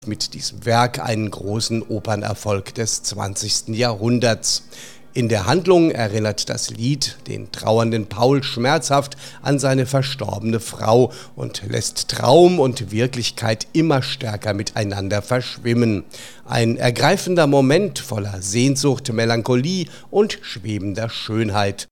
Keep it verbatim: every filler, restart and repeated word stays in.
mit diesem Werk einen großen Opernerfolg des zwanzigsten Jahrhunderts. In der Handlung erinnert das Lied den trauernden Paul schmerzhaft an seine verstorbene Frau und lässt Traum und Wirklichkeit immer stärker miteinander verschwimmen. Ein ergreifender Moment voller Sehnsucht, Melancholie und schwebender Schönheit.